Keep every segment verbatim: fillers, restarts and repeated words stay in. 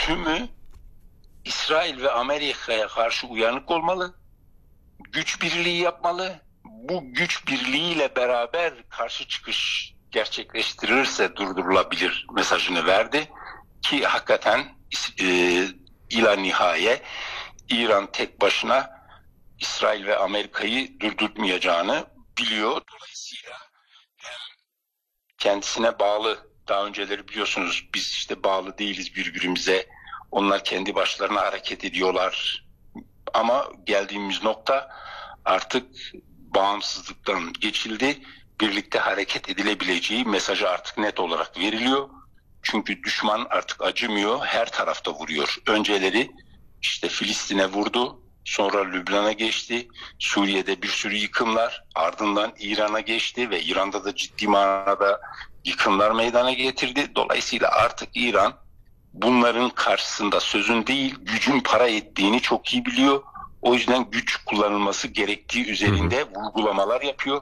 tümü İsrail ve Amerika'ya karşı uyanık olmalı, güç birliği yapmalı. Bu güç birliğiyle beraber karşı çıkış gerçekleştirirse durdurulabilir mesajını verdi ki hakikaten e, ila nihaye İran tek başına İsrail ve Amerika'yı durdurmayacağını biliyor. Dolayısıyla kendisine bağlı, daha önceleri biliyorsunuz biz işte bağlı değiliz birbirimize, onlar kendi başlarına hareket ediyorlar ama geldiğimiz nokta artık bağımsızlıktan geçildi, birlikte hareket edilebileceği mesajı artık net olarak veriliyor. Çünkü düşman artık acımıyor, her tarafta vuruyor. Önceleri işte Filistin'e vurdu, sonra Lübnan'a geçti, Suriye'de bir sürü yıkımlar, ardından İran'a geçti ve İran'da da ciddi manada yıkımlar meydana getirdi. Dolayısıyla artık İran bunların karşısında sözün değil, gücün para ettiğini çok iyi biliyor. O yüzden güç kullanılması gerektiği üzerinde hı hı. vurgulamalar yapıyor.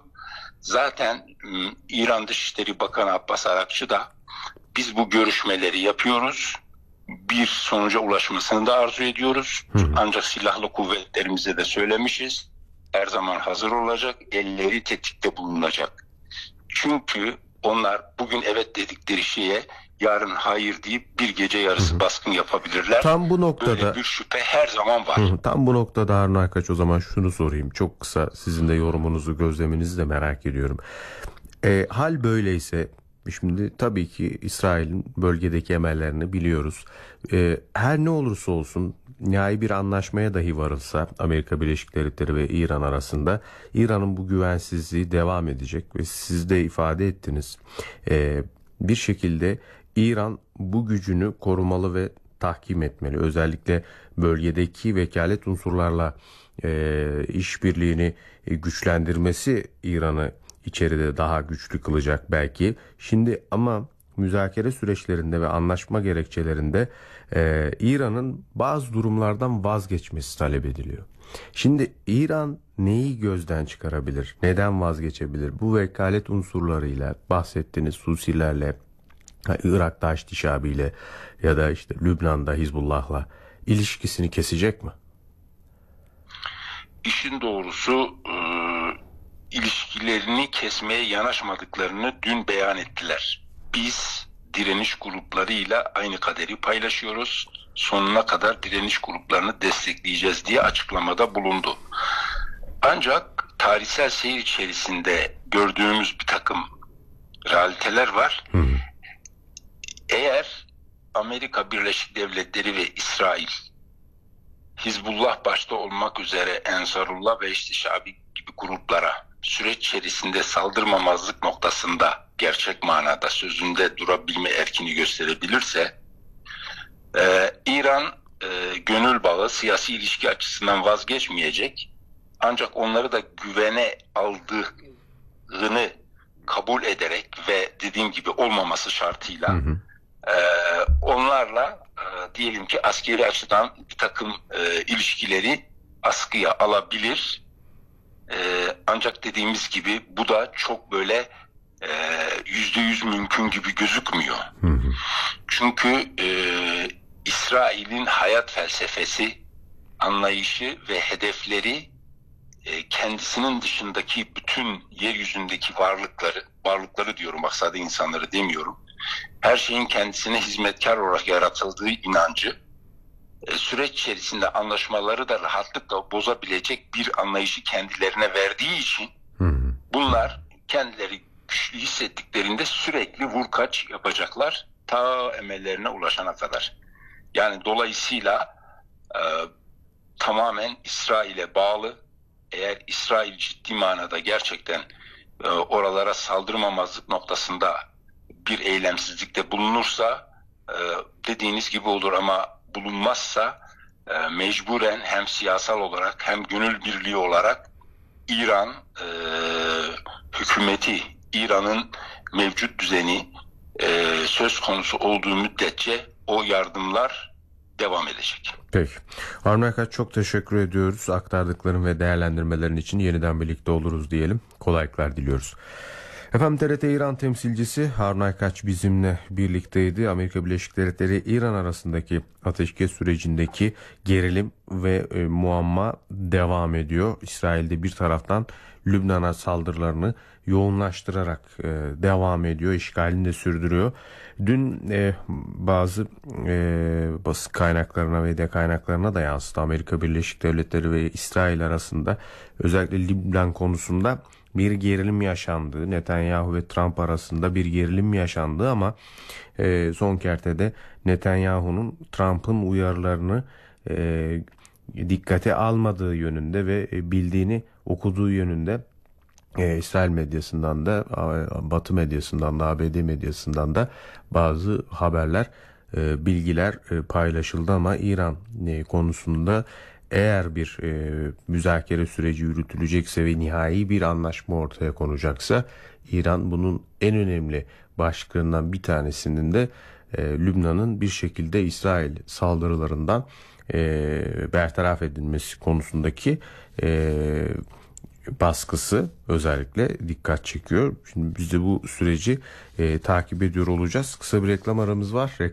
Zaten İran Dışişleri Bakanı Abbas Arakçı da biz bu görüşmeleri yapıyoruz, bir sonuca ulaşmasını da arzu ediyoruz. Hı hı. Ancak silahlı kuvvetlerimize de söylemişiz, her zaman hazır olacak, elleri tetikte bulunacak. Çünkü onlar bugün evet dedikleri şeye yarın hayır deyip bir gece yarısı hı hı. baskın yapabilirler. Tam bu noktada böyle bir şüphe her zaman var. Hı hı. Tam bu noktada Harun Aykaç, o zaman şunu sorayım. Çok kısa sizin de yorumunuzu, gözleminizi de merak ediyorum. E, hal böyleyse şimdi tabii ki İsrail'in bölgedeki emellerini biliyoruz. E, her ne olursa olsun nihai bir anlaşmaya dahi varılsa Amerika Birleşik Devletleri ve İran arasında İran'ın bu güvensizliği devam edecek ve siz de ifade ettiniz. E, bir şekilde İran bu gücünü korumalı ve tahkim etmeli. Özellikle bölgedeki vekalet unsurlarla e, işbirliğini e, güçlendirmesi İran'ı içeride daha güçlü kılacak belki. Şimdi ama müzakere süreçlerinde ve anlaşma gerekçelerinde e, İran'ın bazı durumlardan vazgeçmesi talep ediliyor. Şimdi İran neyi gözden çıkarabilir? Neden vazgeçebilir? Bu vekalet unsurlarıyla, bahsettiğiniz Husilerle, Irak DAEŞ ile ya da işte Lübnan'da Hizbullah'la ilişkisini kesecek mi? İşin doğrusu e, ilişkilerini kesmeye yanaşmadıklarını dün beyan ettiler. Biz direniş gruplarıyla aynı kaderi paylaşıyoruz, sonuna kadar direniş gruplarını destekleyeceğiz diye açıklamada bulundu. Ancak tarihsel seyir içerisinde gördüğümüz bir takım realiteler var. Hı hı. Eğer Amerika Birleşik Devletleri ve İsrail, Hizbullah başta olmak üzere Ensarullah ve işte Şabi gibi gruplara süreç içerisinde saldırmamazlık noktasında gerçek manada sözünde durabilme erkini gösterebilirse, e, İran e, gönül bağı siyasi ilişki açısından vazgeçmeyecek, ancak onları da güvene aldığını kabul ederek ve dediğim gibi olmaması şartıyla hı hı. e, onlarla e, diyelim ki askeri açıdan bir takım e, ilişkileri askıya alabilir. E, ancak dediğimiz gibi bu da çok böyle yüzde yüz mümkün gibi gözükmüyor. Hı hı. Çünkü e, İsrail'in hayat felsefesi, anlayışı ve hedefleri e, kendisinin dışındaki bütün yeryüzündeki varlıkları, varlıkları diyorum, bak sadece insanları demiyorum, her şeyin kendisine hizmetkar olarak yaratıldığı inancı, e, süreç içerisinde anlaşmaları da rahatlıkla bozabilecek bir anlayışı kendilerine verdiği için hı hı. bunlar kendileri güçlü hissettiklerinde sürekli vurkaç yapacaklar ta emellerine ulaşana kadar. Yani dolayısıyla e, tamamen İsrail'e bağlı. Eğer İsrail ciddi manada gerçekten e, oralara saldırmamazlık noktasında bir eylemsizlikte bulunursa e, dediğiniz gibi olur, ama bulunmazsa e, mecburen hem siyasal olarak hem gönül birliği olarak İran e, hükümeti, İran'ın mevcut düzeni e, söz konusu olduğu müddetçe o yardımlar devam edecek. Peki. Harun Aykaç, çok teşekkür ediyoruz. Aktardıkların ve değerlendirmelerin için yeniden birlikte oluruz diyelim. Kolaylıklar diliyoruz. Efendim T R T İran temsilcisi Harun Aykaç bizimle birlikteydi. Amerika Birleşik Devletleri İran arasındaki ateşkes sürecindeki gerilim ve e, muamma devam ediyor. İsrail'de bir taraftan Lübnan'a saldırılarını yoğunlaştırarak e, devam ediyor. İşgalini de sürdürüyor. Dün e, bazı e, basın kaynaklarına ve de kaynaklarına da yansıdı. Amerika Birleşik Devletleri ve İsrail arasında özellikle Lübnan konusunda bir gerilim yaşandı. Netanyahu ve Trump arasında bir gerilim yaşandı ama e, son kertede Netanyahu'nun Trump'ın uyarılarını e, dikkate almadığı yönünde ve bildiğini okuduğu yönünde e, İsrail medyasından da Batı medyasından da A B D medyasından da bazı haberler, e, bilgiler e, paylaşıldı ama İran e, konusunda eğer bir e, müzakere süreci yürütülecekse ve nihai bir anlaşma ortaya konacaksa İran bunun en önemli başlıklarından bir tanesinin de e, Lübnan'ın bir şekilde İsrail saldırılarından e, bertaraf edilmesi konusundaki e, baskısı özellikle dikkat çekiyor. Şimdi biz de bu süreci e, takip ediyor olacağız. Kısa bir reklam aramız var.